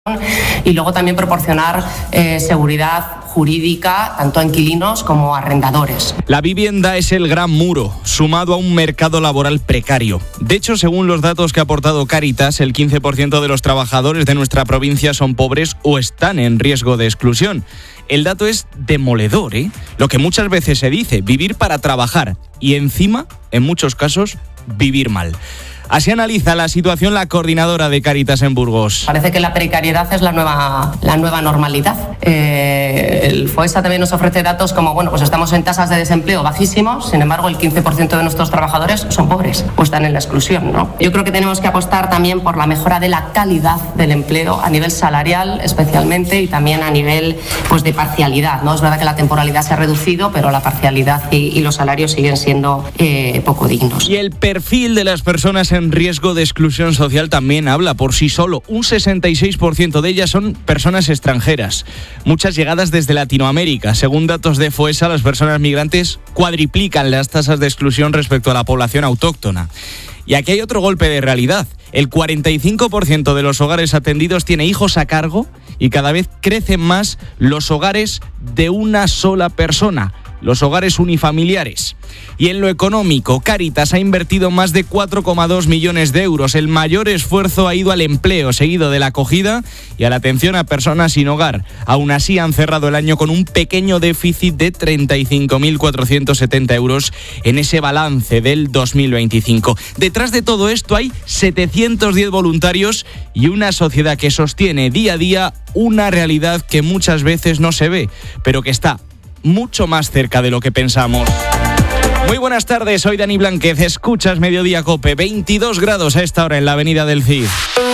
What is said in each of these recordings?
y luego también proporcionar seguridad jurídica tanto a inquilinos como a arrendadores. La vivienda es el gran muro, sumado a un mercado laboral precario. De hecho, según los datos que ha aportado Cáritas, el 15% de los trabajadores de nuestra provincia son pobres o están en riesgo de exclusión. El dato es demoledor, ¿eh? Lo que muchas veces se dice, vivir para trabajar y encima, en muchos casos, vivir mal. Así analiza la situación la coordinadora de Cáritas en Burgos. Parece que la precariedad es la nueva normalidad. El FOESA también nos ofrece datos como, pues estamos en tasas de desempleo bajísimos, sin embargo el 15% de nuestros trabajadores son pobres o están en la exclusión, ¿no? Yo creo que tenemos que apostar también por la mejora de la calidad del empleo a nivel salarial especialmente y también a nivel de parcialidad, ¿no? Es verdad que la temporalidad se ha reducido, pero la parcialidad y los salarios siguen siendo poco dignos. Y el perfil de las personas en riesgo de exclusión social también habla por sí solo. Un 66% de ellas son personas extranjeras, muchas llegadas desde Latinoamérica. Según datos de FOESA, las personas migrantes cuadriplican las tasas de exclusión respecto a la población autóctona. Y aquí hay otro golpe de realidad. El 45% de los hogares atendidos tiene hijos a cargo y cada vez crecen más los hogares de una sola persona, los hogares unifamiliares. Y en lo económico, Cáritas ha invertido más de 4,2 millones de euros. El mayor esfuerzo ha ido al empleo, seguido de la acogida y a la atención a personas sin hogar. Aún así, han cerrado el año con un pequeño déficit de 35.470 euros en ese balance del 2025. Detrás de todo esto hay 710 voluntarios y una sociedad que sostiene día a día una realidad que muchas veces no se ve, pero que está mucho más cerca de lo que pensamos. Muy buenas tardes, soy Dani Blanquez, escuchas Mediodía Cope, 22 grados a esta hora en la avenida del Cid.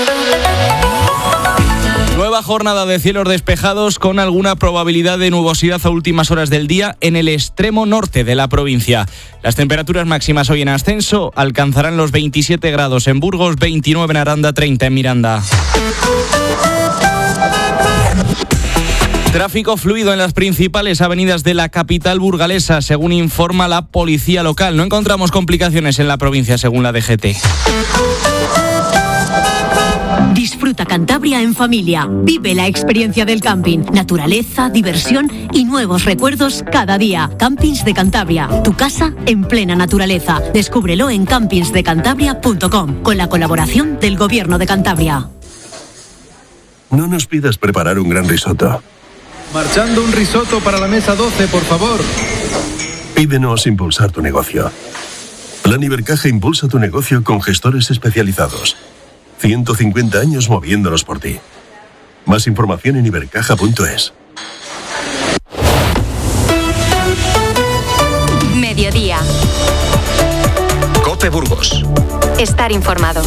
Nueva jornada de cielos despejados con alguna probabilidad de nubosidad a últimas horas del día en el extremo norte de la provincia. Las temperaturas máximas hoy en ascenso alcanzarán los 27 grados en Burgos, 29 en Aranda, 30 en Miranda. Tráfico fluido en las principales avenidas de la capital burgalesa, según informa la policía local. No encontramos complicaciones en la provincia, según la DGT. Disfruta Cantabria en familia. Vive la experiencia del camping. Naturaleza, diversión y nuevos recuerdos cada día. Campings de Cantabria. Tu casa en plena naturaleza. Descúbrelo en campingsdecantabria.com con la colaboración del Gobierno de Cantabria. No nos pidas preparar un gran risotto. Marchando un risotto para la mesa 12, por favor. Pídenos impulsar tu negocio. Plan Ibercaja impulsa tu negocio con gestores especializados. 150 años moviéndolos por ti. Más información en ibercaja.es. Mediodía. Cope Burgos. Estar informado.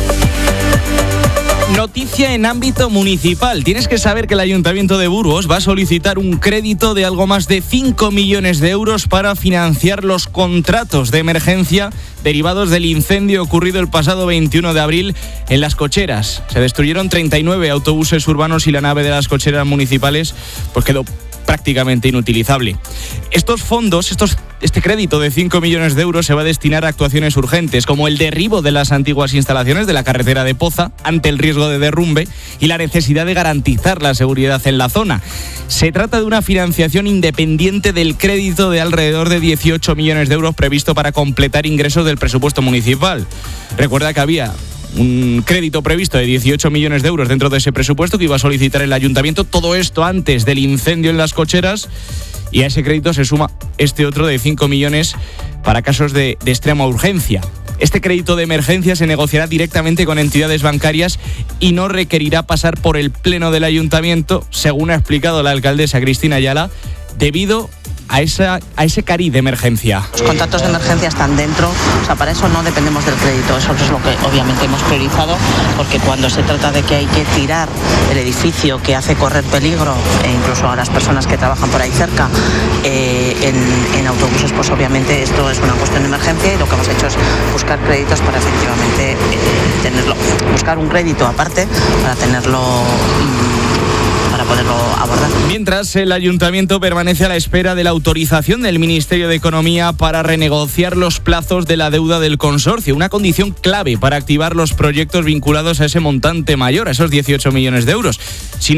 Noticia en ámbito municipal. Tienes que saber que el Ayuntamiento de Burgos va a solicitar un crédito de algo más de 5 millones de euros para financiar los contratos de emergencia derivados del incendio ocurrido el pasado 21 de abril en Las Cocheras. Se destruyeron 39 autobuses urbanos y la nave de las cocheras municipales quedó prácticamente inutilizable. Estos fondos, este crédito de 5 millones de euros se va a destinar a actuaciones urgentes como el derribo de las antiguas instalaciones de la carretera de Poza ante el riesgo de derrumbe y la necesidad de garantizar la seguridad en la zona. Se trata de una financiación independiente del crédito de alrededor de 18 millones de euros previsto para completar ingresos del presupuesto municipal. Recuerda que había un crédito previsto de 18 millones de euros dentro de ese presupuesto que iba a solicitar el ayuntamiento, todo esto antes del incendio en Las Cocheras, y a ese crédito se suma este otro de 5 millones para casos de extrema urgencia. Este crédito de emergencia se negociará directamente con entidades bancarias y no requerirá pasar por el pleno del ayuntamiento, según ha explicado la alcaldesa Cristina Ayala, debido a ese cariz de emergencia. Los contratos de emergencia están dentro, para eso no dependemos del crédito, eso es lo que obviamente hemos priorizado, porque cuando se trata de que hay que tirar el edificio que hace correr peligro, e incluso a las personas que trabajan por ahí cerca, en autobuses, pues obviamente esto es una cuestión de emergencia y lo que hemos hecho es buscar créditos para efectivamente tenerlo, buscar un crédito aparte para tenerlo, para poderlo abordar. Mientras, el ayuntamiento permanece a la espera de la autorización del Ministerio de Economía para renegociar los plazos de la deuda del consorcio, una condición clave para activar los proyectos vinculados a ese montante mayor, a esos 18 millones de euros. Si